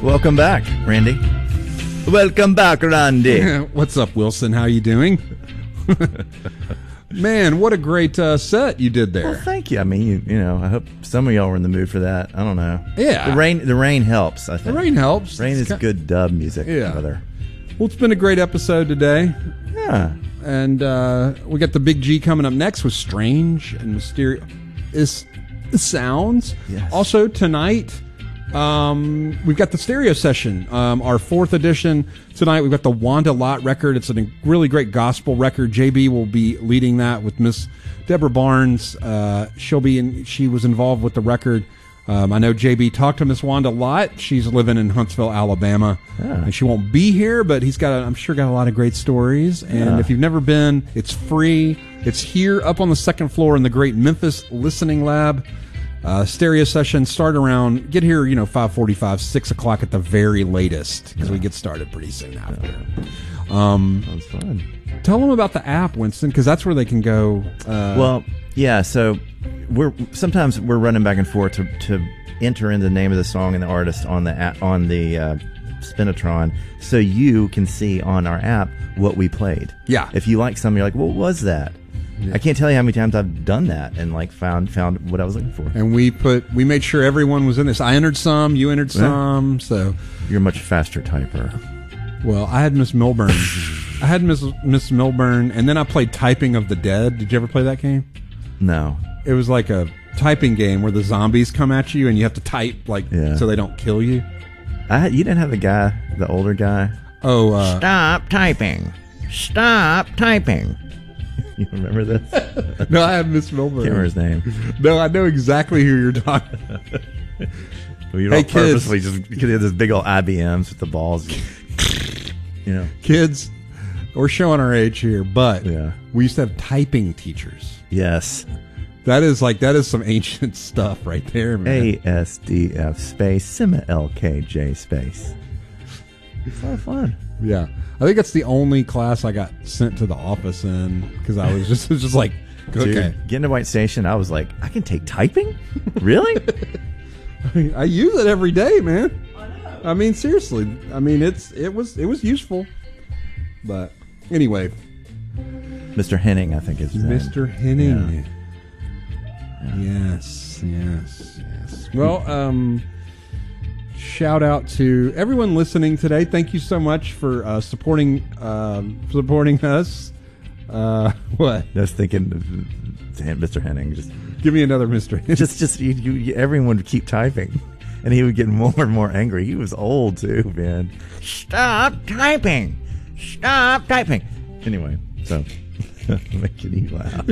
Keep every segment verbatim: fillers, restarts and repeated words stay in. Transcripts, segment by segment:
Welcome back, Randy. Welcome back, Randy. What's up, Wilson? How you doing? Man, what a great uh, set you did there. Well, thank you. I mean, you, you know, I hope some of y'all were in the mood for that. I don't know. Yeah. The rain the rain helps, I think. The rain helps. Rain It's is kind- good dub music, Yeah. brother. Well, it's been a great episode today. Yeah. And uh, we got the Big G coming up next with Strange and Mysterious Sounds. Yes. Also, tonight, um, we've got the stereo session, um, our fourth edition. Tonight, we've got the Wanda Lott record. It's a really great gospel record. J B will be leading that with Miss Deborah Barnes. Uh, she'll be in, she was involved with the record. Um, I know J B talked to Miss Wanda Lott. She's living in Huntsville, Alabama, Yeah. and she won't be here, but he's got, a, I'm sure, got a lot of great stories. And Yeah. if you've never been, it's free. It's here up on the second floor in the great Memphis Listening Lab. Uh, stereo session start around, get here, you know, five forty-five, six o'clock at the very latest, because we get started pretty soon after. Um, That was fun. tell them about the app, Winston, because that's where they can go. Uh, Well, yeah, so we're sometimes we're running back and forth to, to enter in the name of the song and the artist on the app, on the uh, Spinatron, so you can see on our app what we played. Yeah. If you like something, you're like, what was that? Yeah. I can't tell you how many times I've done that and like found found what I was looking for. and we put, we made sure everyone was in this. I entered some, you entered Yeah. some, so. You're a much faster typer. Well, I had Miss Milburn. I had Miss Miss Milburn, and then I played Typing of the Dead. Did you ever play that game? No. It was like a typing game where the zombies come at you, and you have to type like Yeah. so they don't kill you. I had, you didn't have the guy, the older guy. Oh, uh, Stop typing. Stop typing. You remember this? no, I had Miss Milburn. Can't remember his name. No, I know exactly who you're talking. Well, you Hey, don't kids. purposely just because they have this big old I B Ms with the balls. You know. Kids, we're showing our age here, but Yeah. we used to have typing teachers. Yes. That is like that is some ancient stuff right there, man. A S D F space Sima L K J space. It's a lot of fun. Yeah, I think that's the only class I got sent to the office in because I was just it was just like, Dude, okay, getting to White Station, I was like, I can take typing? Really? I use it every day, man. I mean, seriously, I mean it's it was it was useful, but anyway, Mister Henning, I think is his name. Mister Henning, Yeah. yes, yes, yes. Well, um. Shout out to everyone listening today. Thank you so much for uh, supporting um, supporting us. Uh, what? I was thinking of Mister Henning. Just, Give me another Mister just, just you, you, everyone would keep typing, and he would get more and more angry. He was old too, man. Stop typing. Stop typing. Anyway, so making you laugh.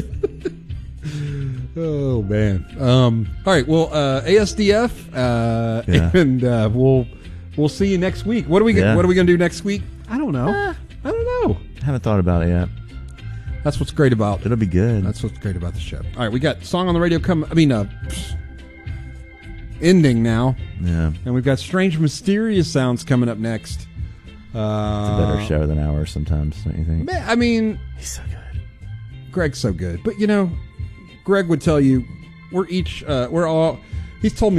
Oh man. Um, all right. Well, uh, A S D F, uh, Yeah. and uh, we'll we'll see you next week. What are we Yeah. What are we gonna do next week? I don't know. I don't know. Haven't thought about it yet. That's what's great about It'll be good. That's what's great about the show. All right, we got song on the radio come. I mean, uh, ending now, yeah. and we've got Strange Mysterious Sounds coming up next. Uh, It's a better show than ours sometimes, don't you think? Man, I mean, He's so good. Greg's so good, but you know, Greg would tell you we're each uh, we're all. He's told me.